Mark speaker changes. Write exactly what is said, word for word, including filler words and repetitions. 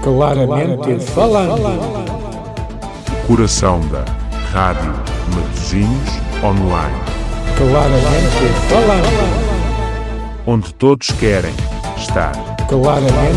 Speaker 1: Claramente falando.
Speaker 2: Coração da Rádio Matosinhos Online.
Speaker 1: Claramente falando.
Speaker 2: Onde todos querem estar.
Speaker 1: Claramente